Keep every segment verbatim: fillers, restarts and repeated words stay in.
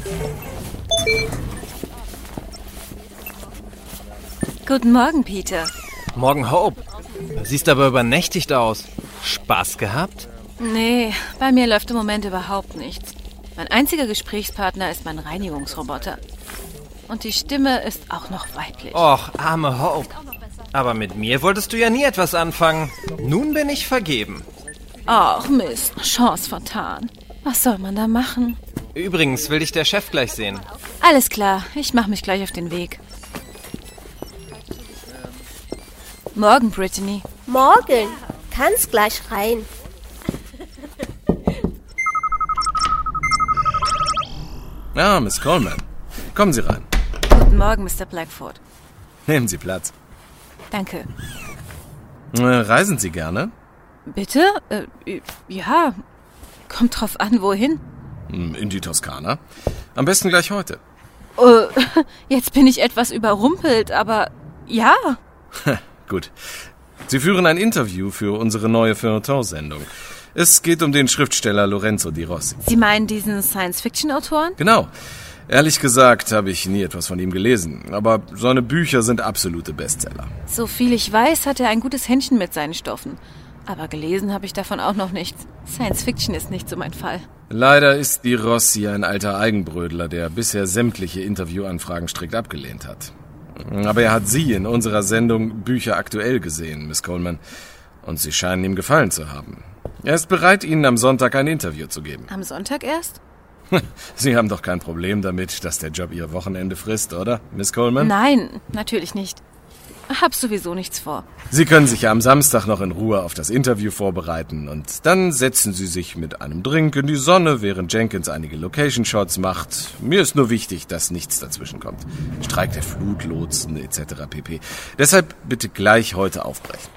Guten Morgen, Peter. Morgen, Hope. Siehst aber übernächtigt aus. Spaß gehabt? Nee, bei mir läuft im Moment überhaupt nichts. Mein einziger Gesprächspartner ist mein Reinigungsroboter. Und die Stimme ist auch noch weiblich. Och, arme Hope. Aber mit mir wolltest du ja nie etwas anfangen. Nun bin ich vergeben. Ach Mist, Chance vertan. Was soll man da machen? Übrigens will dich der Chef gleich sehen. Alles klar, ich mache mich gleich auf den Weg. Morgen, Brittany. Morgen. Kannst gleich rein. Ja, Miss Coleman. Kommen Sie rein. Guten Morgen, Mister Blackford. Nehmen Sie Platz. Danke. Äh, reisen Sie gerne? Bitte? Äh, ja. Kommt drauf an, wohin? In die Toskana. Am besten gleich heute. Äh, jetzt bin ich etwas überrumpelt, aber ja. Gut. Sie führen ein Interview für unsere neue Feuilleton-Sendung. Es geht um den Schriftsteller Lorenzo Di Rossi. Sie meinen diesen Science-Fiction-Autoren? Genau. Ehrlich gesagt habe ich nie etwas von ihm gelesen, aber seine Bücher sind absolute Bestseller. So viel ich weiß, hat er ein gutes Händchen mit seinen Stoffen. Aber gelesen habe ich davon auch noch nichts. Science-Fiction ist nicht so mein Fall. Leider ist Di Rossi ein alter Eigenbrödler, der bisher sämtliche Interviewanfragen strikt abgelehnt hat. Aber er hat Sie in unserer Sendung Bücher aktuell gesehen, Miss Coleman. Und Sie scheinen ihm gefallen zu haben. Er ist bereit, Ihnen am Sonntag ein Interview zu geben. Am Sonntag erst? Sie haben doch kein Problem damit, dass der Job Ihr Wochenende frisst, oder, Miss Coleman? Nein, natürlich nicht. Hab sowieso nichts vor. Sie können sich ja am Samstag noch in Ruhe auf das Interview vorbereiten und dann setzen Sie sich mit einem Drink in die Sonne, während Jenkins einige Location-Shots macht. Mir ist nur wichtig, dass nichts dazwischen kommt. Streik der Flutlotsen et cetera pp. Deshalb bitte gleich heute aufbrechen.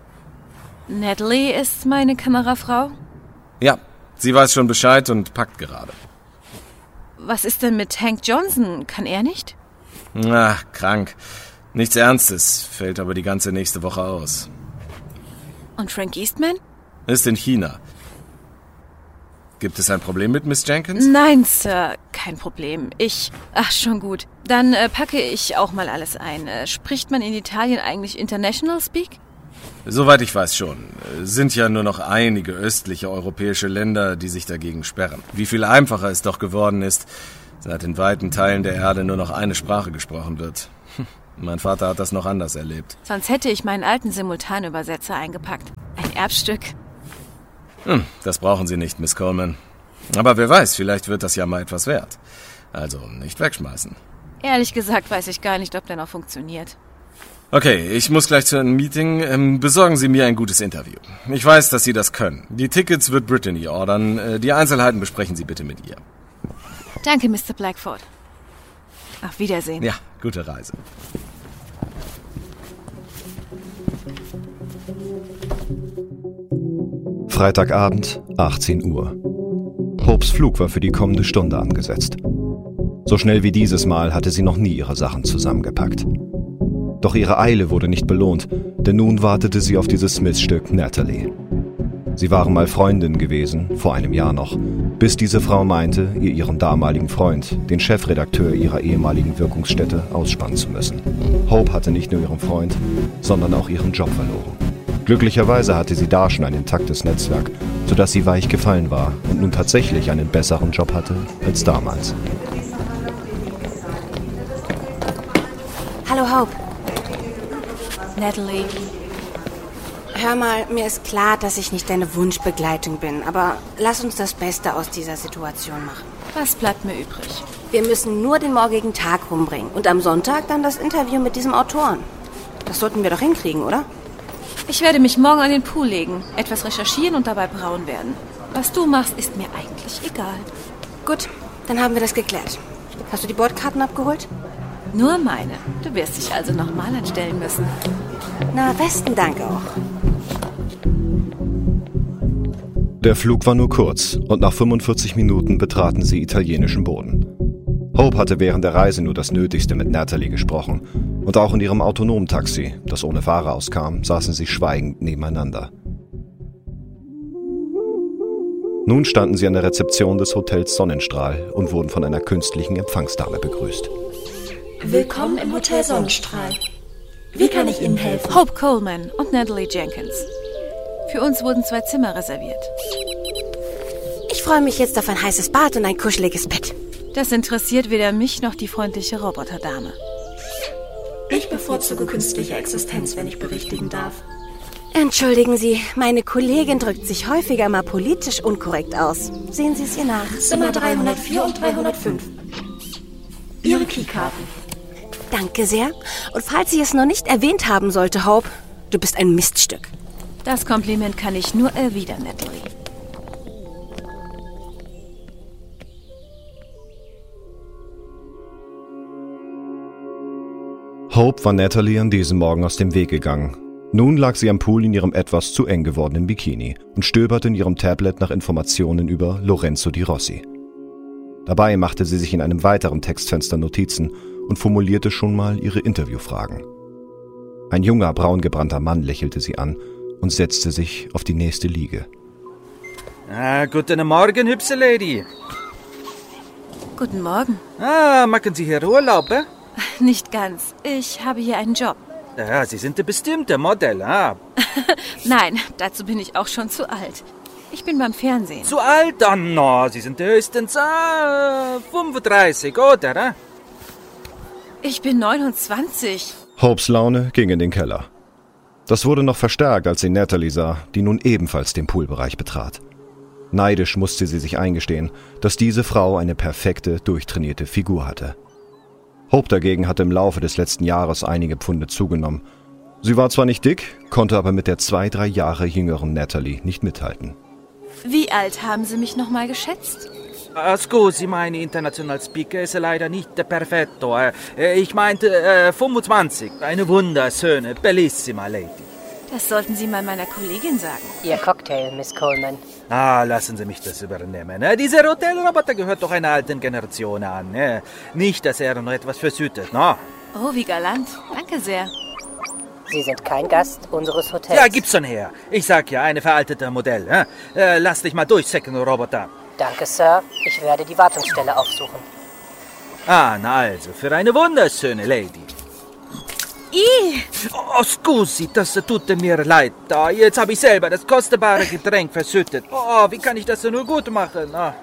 Natalie ist meine Kamerafrau? Ja, sie weiß schon Bescheid und packt gerade. Was ist denn mit Hank Johnson? Kann er nicht? Ach, krank. Nichts Ernstes, fällt aber die ganze nächste Woche aus. Und Frank Eastman? Ist in China. Gibt es ein Problem mit Miss Jenkins? Nein, Sir, kein Problem. Ich... Ach, schon gut. Dann äh, packe ich auch mal alles ein. Äh, spricht man in Italien eigentlich International Speak? Soweit ich weiß schon. Sind ja nur noch einige östliche europäische Länder, die sich dagegen sperren. Wie viel einfacher es doch geworden ist, seit in weiten Teilen der Erde nur noch eine Sprache gesprochen wird. Mein Vater hat das noch anders erlebt. Sonst hätte ich meinen alten Simultanübersetzer eingepackt. Ein Erbstück. Hm, das brauchen Sie nicht, Miss Coleman. Aber wer weiß, vielleicht wird das ja mal etwas wert. Also nicht wegschmeißen. Ehrlich gesagt weiß ich gar nicht, ob der noch funktioniert. Okay, ich muss gleich zu einem Meeting. Ähm, besorgen Sie mir ein gutes Interview. Ich weiß, dass Sie das können. Die Tickets wird Brittany ordern. Äh, die Einzelheiten besprechen Sie bitte mit ihr. Danke, Mister Blackford. Auf Wiedersehen. Ja, gute Reise. Freitagabend, achtzehn Uhr. Hopes Flug war für die kommende Stunde angesetzt. So schnell wie dieses Mal hatte sie noch nie ihre Sachen zusammengepackt. Doch ihre Eile wurde nicht belohnt, denn nun wartete sie auf dieses Smith-Stück Natalie. Sie waren mal Freundinnen gewesen, vor einem Jahr noch, bis diese Frau meinte, ihr ihren damaligen Freund, den Chefredakteur ihrer ehemaligen Wirkungsstätte, ausspannen zu müssen. Hope hatte nicht nur ihren Freund, sondern auch ihren Job verloren. Glücklicherweise hatte sie da schon ein intaktes Netzwerk, sodass sie weich gefallen war und nun tatsächlich einen besseren Job hatte als damals. Hallo, Hope. Natalie. Hör mal, mir ist klar, dass ich nicht deine Wunschbegleitung bin, aber lass uns das Beste aus dieser Situation machen. Was bleibt mir übrig? Wir müssen nur den morgigen Tag rumbringen und am Sonntag dann das Interview mit diesem Autoren. Das sollten wir doch hinkriegen, oder? Ich werde mich morgen an den Pool legen, etwas recherchieren und dabei braun werden. Was du machst, ist mir eigentlich egal. Gut, dann haben wir das geklärt. Hast du die Bordkarten abgeholt? Nur meine. Du wirst dich also nochmal anstellen müssen. Na, besten Dank auch. Der Flug war nur kurz und nach fünfundvierzig Minuten betraten sie italienischen Boden. Hope hatte während der Reise nur das Nötigste mit Natalie gesprochen und auch in ihrem autonomen Taxi, das ohne Fahrer auskam, saßen sie schweigend nebeneinander. Nun standen sie an der Rezeption des Hotels Sonnenstrahl und wurden von einer künstlichen Empfangsdame begrüßt. Willkommen im Hotel Sonnenstrahl. Wie kann ich Ihnen helfen? Hope Coleman und Natalie Jenkins. Für uns wurden zwei Zimmer reserviert. Ich freue mich jetzt auf ein heißes Bad und ein kuscheliges Bett. Das interessiert weder mich noch die freundliche Roboterdame. Ich bevorzuge künstliche Existenz, wenn ich berichtigen darf. Entschuldigen Sie, meine Kollegin drückt sich häufiger mal politisch unkorrekt aus. Sehen Sie es ihr nach. Zimmer dreihundertvier und dreihundertfünf. Ihre Keykarten. Danke sehr. Und falls ich es noch nicht erwähnt haben sollte, Hope, du bist ein Miststück. Das Kompliment kann ich nur erwidern, Natalie. Hope war Natalie an diesem Morgen aus dem Weg gegangen. Nun lag sie am Pool in ihrem etwas zu eng gewordenen Bikini und stöberte in ihrem Tablet nach Informationen über Lorenzo Di Rossi. Dabei machte sie sich in einem weiteren Textfenster Notizen und formulierte schon mal ihre Interviewfragen. Ein junger, braungebrannter Mann lächelte sie an und setzte sich auf die nächste Liege. Ah, guten Morgen, hübsche Lady. Guten Morgen. Ah, machen Sie hier Urlaub, eh? Nicht ganz. Ich habe hier einen Job. Ja, Sie sind ein bestimmter Modell, ah. Nein, dazu bin ich auch schon zu alt. Ich bin beim Fernsehen. Zu alt dann noch? Sie sind höchstens ah, fünfunddreißig, oder? Eh? Ich bin neunundzwanzig. Hopes Laune ging in den Keller. Das wurde noch verstärkt, als sie Natalie sah, die nun ebenfalls den Poolbereich betrat. Neidisch musste sie sich eingestehen, dass diese Frau eine perfekte, durchtrainierte Figur hatte. Hope dagegen hatte im Laufe des letzten Jahres einige Pfunde zugenommen. Sie war zwar nicht dick, konnte aber mit der zwei, drei Jahre jüngeren Natalie nicht mithalten. Wie alt haben Sie mich nochmal geschätzt? Ah, scusi, mein international Speaker ist leider nicht perfetto. Eh. Ich meinte äh, fünfundzwanzig. Eine wunderschöne, bellissima Lady. Das sollten Sie mal meiner Kollegin sagen. Ihr Cocktail, Miss Coleman. Ah, lassen Sie mich das übernehmen. Dieser Hotelroboter gehört doch einer alten Generation an. Nicht, dass er noch etwas versüttet, no? Oh, wie galant. Danke sehr. Sie sind kein Gast unseres Hotels. Ja, gib's schon her. Ich sag ja, eine veraltete Modell. Äh, lass dich mal durch, Second Roboter. Danke, Sir. Ich werde die Wartungsstelle aufsuchen. Ah, na also, für eine wunderschöne Lady. Ih! Oh, scusi, das tut mir leid. Oh, jetzt habe ich selber das kostbare Getränk verschüttet. Oh, wie kann ich das nur gut machen? Oh.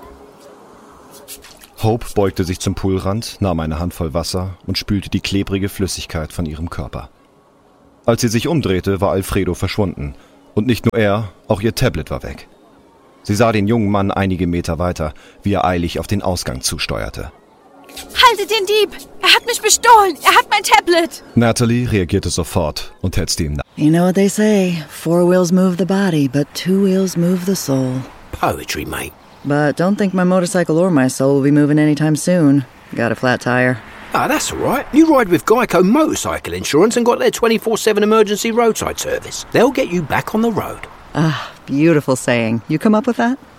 Hope beugte sich zum Poolrand, nahm eine Handvoll Wasser und spülte die klebrige Flüssigkeit von ihrem Körper. Als sie sich umdrehte, war Alfredo verschwunden. Und nicht nur er, auch ihr Tablet war weg. Sie sah den jungen Mann einige Meter weiter, wie er eilig auf den Ausgang zusteuerte. Haltet den Dieb! Er hat mich bestohlen! Er hat mein Tablet! Natalie reagierte sofort und hetzte ihm nach. You know what they say, four wheels move the body, but two wheels move the soul. Poetry, mate. But don't think my motorcycle or my soul will be moving anytime soon. Got a flat tire. Ah, that's all right. You ride with Geico Motorcycle Insurance and got their twenty-four seven emergency roadside service. They'll get you back on the road. Ah, beautiful saying. You come up with that?